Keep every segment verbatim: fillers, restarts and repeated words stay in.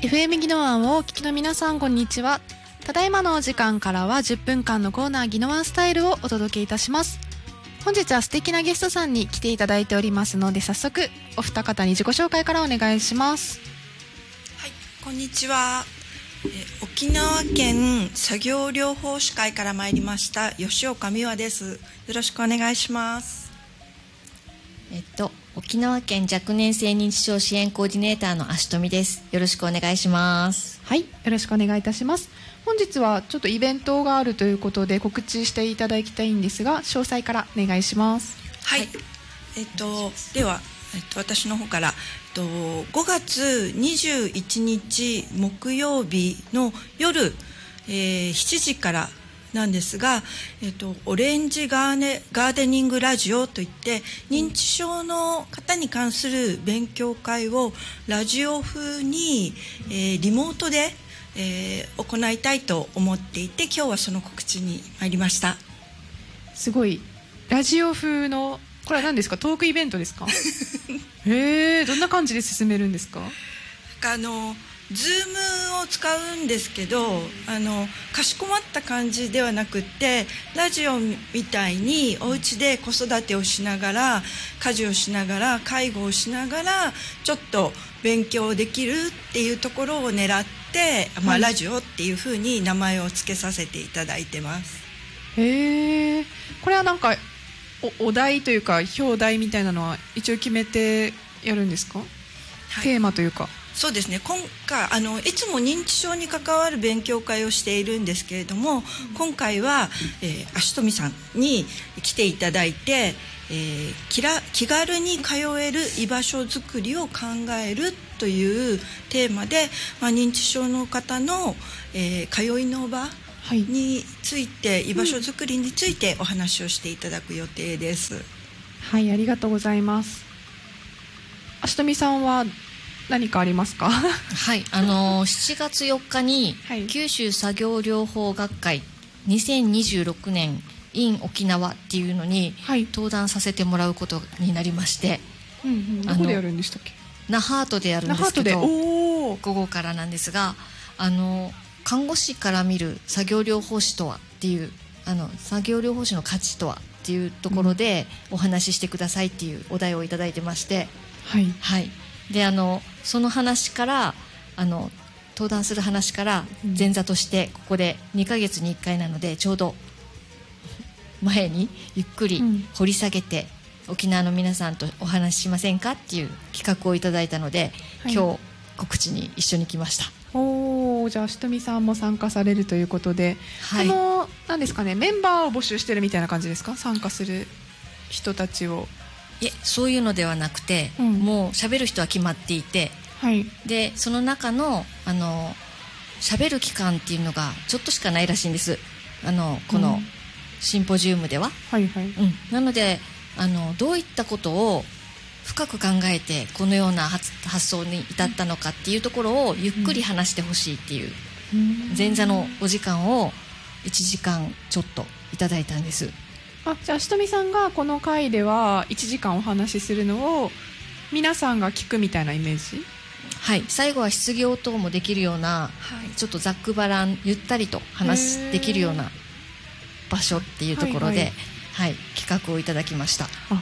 エフエム ギノワンをお聞きの皆さん、こんにちは。ただいまのお時間からはじゅっぷんかんのコーナーギノワンスタイルをお届けいたします。本日は素敵なゲストさんに来ていただいておりますので、早速お二方に自己紹介からお願いします。 はい、こんにちは。え沖縄県作業療法士会から参りました吉岡美和です。よろしくお願いします。 えっと沖縄県若年性認知症支援コーディネーターの足富です。よろしくお願いします。 はい、よろしくお願いいたします。本日はちょっとイベントがあるということで告知していただきたいんですが、詳細からお願いします。 はい、はい、えっとでは、えっと、私の方から、えっと、ごがつにじゅういちにち木曜日の夜、えー、しちじからなんですが、えっと、オレンジガーネ、ガーデニングラジオといって認知症の方に関する勉強会をラジオ風に、えー、リモートで、えー、行いたいと思っていて、今日はその告知に参りました。 すごいラジオ風の、これは何ですか？トークイベントですか？へえ、どんな感じで進めるんですか？ あのズームを使うんですけど、あのかしこまった感じではなくって、ラジオみたいにお家で子育てをしながら、家事をしながら、介護をしながらちょっと勉強できるっていうところを狙って、まあはい、 ラジオっていうふうに名前を付けさせていただいてます。 へえ、これはなんか お, お題というか表題みたいなのは一応決めてやるんですか？はい、テーマというか。 そうですね、今回あのいつも認知症に関わる勉強会をしているんですけれども、うん、今回は、えー、足富さんに来ていただいて、えー、気, ら気軽に通える居場所づくりを考えるというテーマで、まあ、認知症の方の、えー、通いの場について、はい、居場所づくりについてお話をしていただく予定です。 はい、ありがとうございます。足富さんは何かありますか？ はい、あのしちがつよっかに、はい、九州作業療法学会にせんにじゅうろくねん in 沖縄っていうのに、はい、登壇させてもらうことになりまして、 うんうん、どこでやるんでしたっけ？ 那覇とでやるんですけど、 お午後からなんですが、あの看護師から見る作業療法士とはっていう、あの作業療法士の価値とはっていうところでお話ししてくださいっていうお題をいただいてまして、 はい、 はい、であのその話からあの登壇する話から前座としてここでにかげつにいっかいなので、ちょうど前にゆっくり掘り下げて、うん、沖縄の皆さんとお話ししませんかっていう企画をいただいたので、はい、今日告知に一緒に来ました。 おー、じゃあ足富さんも参加されるということで、はい、この何ですかね、メンバーを募集してるみたいな感じですか？参加する人たちを。 いえ、そういうのではなくて、うん、もう喋る人は決まっていて、 はい、でその中のあの喋る期間っていうのがちょっとしかないらしいんです、あのこのシンポジウムでは、 うん、はいはい、うん、 なのであのどういったことを深く考えてこのような 発, 発想に至ったのかっていうところをゆっくり話してほしいっていう、うん、前座のお時間をいちじかんちょっといただいたんです。 あ、じゃあ足富さんがこの回ではいちじかんお話しするのを皆さんが聞くみたいなイメージ？ はい、最後は質疑応答もできるような、はい、ちょっとざっくばらんゆったりと話できるような場所っていうところで、はいはいはい、企画をいただきました。 あ、はい、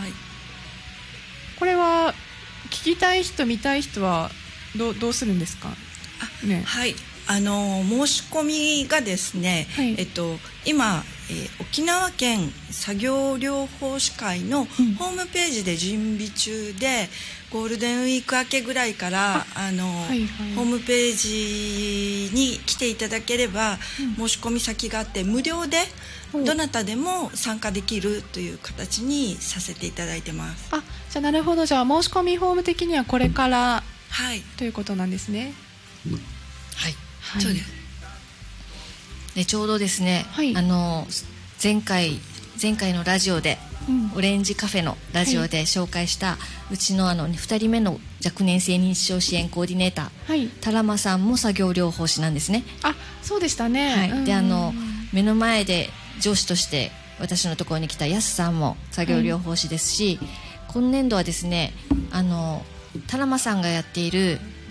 これは聞きたい人見たい人は ど, どうするんですか？ あ、ね、はい、あの申し込みがですね、はい、えっと、今、えー、沖縄県作業療法士会のホームページで準備中で、うん、ゴールデンウィーク明けぐらいからあの、はいはい、ホームページに来ていただければ、うん、申し込み先があって無料でどなたでも参加できるという形にさせていただいてます。 あ、じゃあなるほど、じゃあ申し込みフォーム的にはこれから、 はい、 ということなんですね。 はい、 はい、 そうです。でちょうどですね、はい、あの前回前回のラジオで、うん、オレンジカフェのラジオで紹介した、はい、うちのあのふたりめの若年性認知症支援コーディネーター、はい、タラマさんも作業療法士なんですね。 あ、そうでしたね、 はい、であの目の前で上司として私のところに来たヤスさんも作業療法士ですし、はい、今年度はですね、あのタラマさんがやっている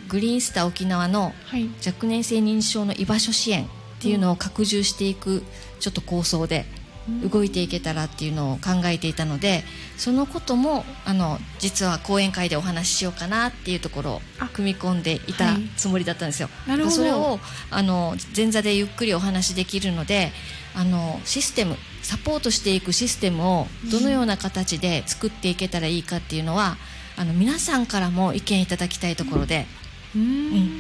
グリーンスター沖縄の若年性認知症の居場所支援っていうのを拡充していくちょっと構想で動いていけたらっていうのを考えていたので、そのこともあの実は講演会でお話ししようかなっていうところを組み込んでいたつもりだったんですよ。 なるほど。 それをあの前座でゆっくりお話しできるので、あのシステムサポートしていくシステムをどのような形で作っていけたらいいかっていうのは、あの皆さんからも意見いただきたいところで、うんうん、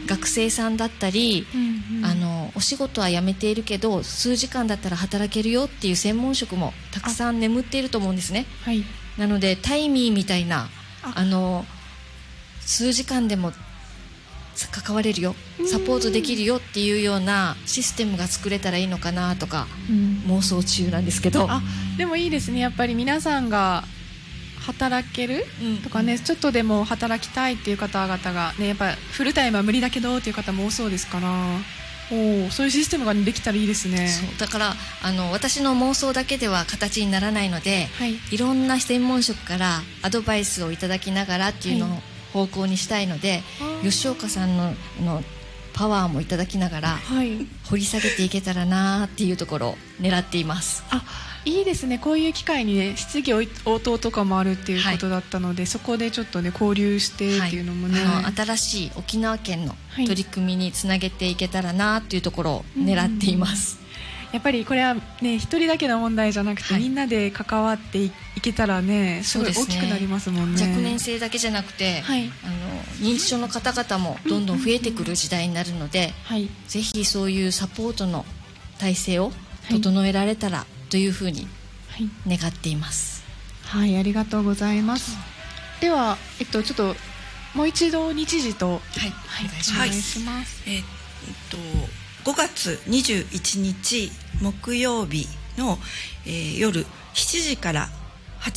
学生さんだったり、うんうん、あのお仕事は辞めているけど数時間だったら働けるよっていう専門職もたくさん眠っていると思うんですね。 はい、 なのでタイミーみたいなああの数時間でも関われるよ、サポートできるよっていうようなシステムが作れたらいいのかなとか妄想中なんですけど、 あでもいいですね。やっぱり皆さんが働けるとかね、うん、ちょっとでも働きたいっていう方々がね、やっぱフルタイムは無理だけどっていう方も多そうですから、おそういうシステムができたらいいですね。 そうだからあの私の妄想だけでは形にならないので、はい、いろんな専門職からアドバイスをいただきながらっていうのを方向にしたいので、はい、吉岡さん の, あのパワーもいただきながら、はい、掘り下げていけたらなっていうところを狙っています。 あいいですね。こういう機会にね、質疑応答とかもあるっていうことだったので、はい、そこでちょっとね交流してっていうのもね、 はい、あの新しい沖縄県の取り組みにつなげていけたらなっていうところを狙っています。 うん、やっぱりこれはね一人だけの問題じゃなくて、はい、みんなで関わっていけたらねすごい大きくなりますもんね。 若年性だけじゃなくて、はい、あの認知症の方々もどんどん増えてくる時代になるので、はい、ぜひそういうサポートの体制を整えられたら、はいというふうに願っています。 はい、はい、ありがとうございます。では、えっと、ちょっともう一度日時と、はいはい、 お願いします。はい、 えっとごがつにじゅういちにち木曜日の、えー、夜しちじから